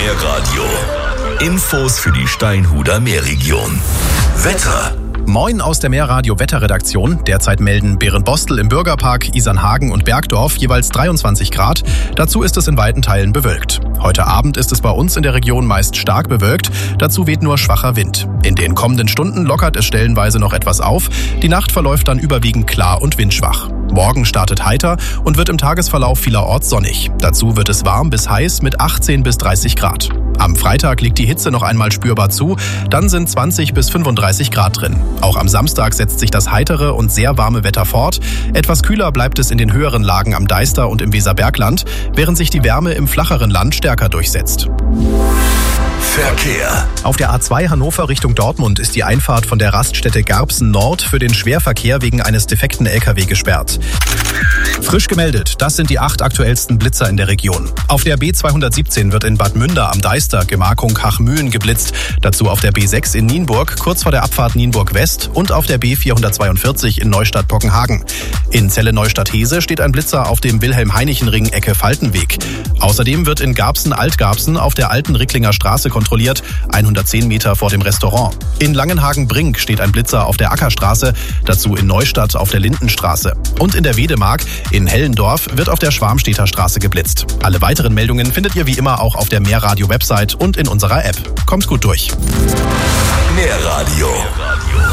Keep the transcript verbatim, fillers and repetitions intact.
Meerradio. Infos für die Steinhuder Meerregion. Wetter. Moin aus der Meerradio-Wetterredaktion. Derzeit melden Berenbostel im Bürgerpark, Isernhagen und Bergdorf jeweils dreiundzwanzig Grad. Dazu ist es in weiten Teilen bewölkt. Heute Abend ist es bei uns in der Region meist stark bewölkt. Dazu weht nur schwacher Wind. In den kommenden Stunden lockert es stellenweise noch etwas auf. Die Nacht verläuft dann überwiegend klar und windschwach. Morgen startet heiter und wird im Tagesverlauf vielerorts sonnig. Dazu wird es warm bis heiß mit achtzehn bis dreißig Grad. Am Freitag liegt die Hitze noch einmal spürbar zu, dann sind zwanzig bis fünfunddreißig Grad drin. Auch am Samstag setzt sich das heitere und sehr warme Wetter fort. Etwas kühler bleibt es in den höheren Lagen am Deister und im Weserbergland, während sich die Wärme im flacheren Land stärker durchsetzt. Verkehr. Auf der A zwei Hannover Richtung Dortmund ist die Einfahrt von der Raststätte Garbsen Nord für den Schwerverkehr wegen eines defekten L K W gesperrt. Frisch gemeldet, das sind die acht aktuellsten Blitzer in der Region. Auf der B zweihundertsiebzehn wird in Bad Münder am Deister Gemarkung Hachmühlen geblitzt. Dazu auf der B sechs in Nienburg, kurz vor der Abfahrt Nienburg West und auf der B vierhundertzweiundvierzig in Neustadt-Bockenhagen. In Celle-Neustadt-Hese steht ein Blitzer auf dem Wilhelm-Heinichen-Ring Ecke Faltenweg. Außerdem wird in Garbsen-Altgarbsen auf der alten Ricklinger Straße kontrolliert, hundertzehn Meter vor dem Restaurant. In Langenhagen-Brink steht ein Blitzer auf der Ackerstraße, dazu in Neustadt auf der Lindenstraße. Und in der Wedemark in Hellendorf wird auf der Schwarmstedter Straße geblitzt. Alle weiteren Meldungen findet ihr wie immer auch auf der Meerradio-Website und in unserer App. Kommt gut durch. Meerradio.